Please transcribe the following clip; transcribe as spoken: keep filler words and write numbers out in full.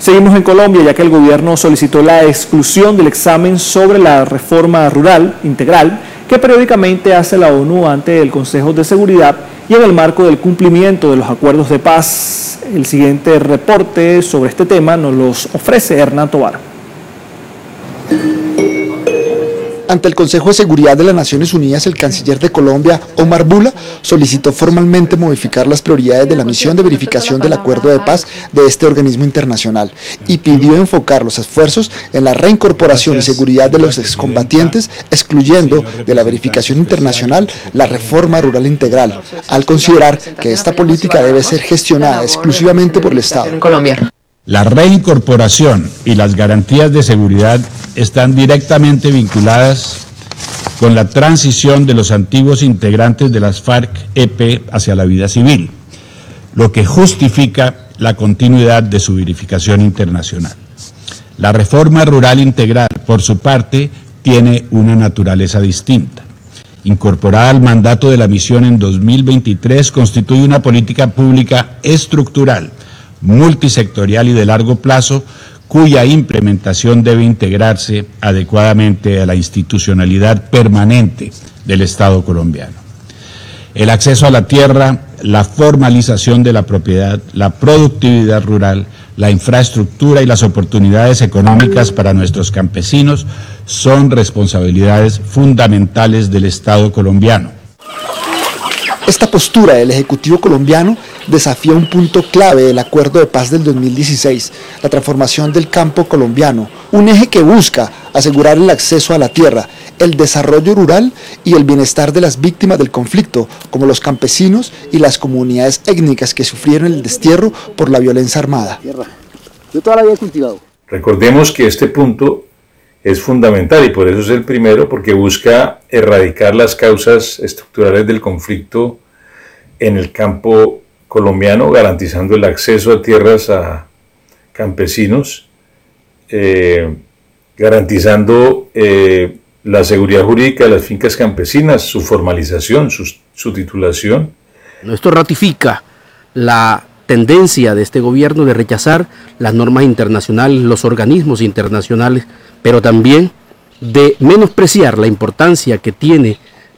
Seguimos en Colombia, ya que el gobierno solicitó la exclusión del examen sobre la reforma rural integral que periódicamente hace la ONU ante el Consejo de Seguridad y en el marco del cumplimiento de los acuerdos de paz. El siguiente reporte sobre este tema nos los ofrece Hernán Tovar. Ante el Consejo de Seguridad de las Naciones Unidas, el canciller de Colombia, Omar Bula, solicitó formalmente modificar las prioridades de la misión de verificación del acuerdo de paz de este organismo internacional y pidió enfocar los esfuerzos en la reincorporación y seguridad de los excombatientes, excluyendo de la verificación internacional la reforma rural integral, al considerar que esta política debe ser gestionada exclusivamente por el Estado. La reincorporación y las garantías de seguridad están directamente vinculadas con la transición de los antiguos integrantes de las FARC-E P hacia la vida civil, lo que justifica la continuidad de su verificación internacional. La reforma rural integral, por su parte, tiene una naturaleza distinta. Incorporada al mandato de la misión en dos mil veintitrés, constituye una política pública estructural, multisectorial y de largo plazo, cuya implementación debe integrarse adecuadamente a la institucionalidad permanente del Estado colombiano. El acceso a la tierra, la formalización de la propiedad, la productividad rural, la infraestructura y las oportunidades económicas para nuestros campesinos son responsabilidades fundamentales del Estado colombiano. Esta postura del Ejecutivo colombiano desafía un punto clave del Acuerdo de Paz del dos mil dieciséis, la transformación del campo colombiano, un eje que busca asegurar el acceso a la tierra, el desarrollo rural y el bienestar de las víctimas del conflicto, como los campesinos y las comunidades étnicas que sufrieron el destierro por la violencia armada. Yo toda la vida he cultivado. Recordemos que este punto es fundamental y por eso es el primero, porque busca erradicar las causas estructurales del conflicto en el campo colombiano, garantizando el acceso a tierras a campesinos, eh, garantizando eh, la seguridad jurídica de las fincas campesinas, su formalización, su, su titulación. Esto ratifica la tendencia de este gobierno de rechazar las normas internacionales, los organismos internacionales, pero también de menospreciar la importancia que tiene